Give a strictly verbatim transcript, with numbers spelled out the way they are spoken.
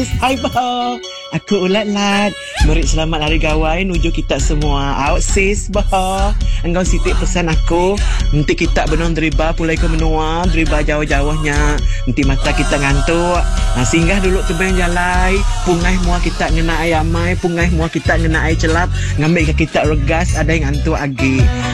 Hai bah, aku ulat lat. Mari selamat hari gawai nuju kita semua. Out sis bah. Engkau sitik pesan aku. Nanti kita benong deriba pulai ke menua, deriba jauh-jauhnya. Nanti mata kita ngantuk. Nah, singgah dulu tu bang jalai. Pungai mua kita ngena ayamai, pungai mua kita ngena ay celap. Ngambil ke kita regas ada yang ngantuk agi.